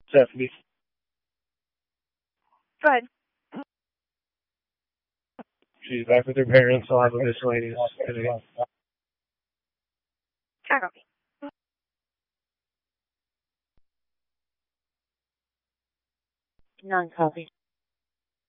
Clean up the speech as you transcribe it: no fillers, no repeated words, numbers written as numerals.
Stephanie. Good. She's back with her parents. I'll have a miscellaneous today. Okay. Non-copy.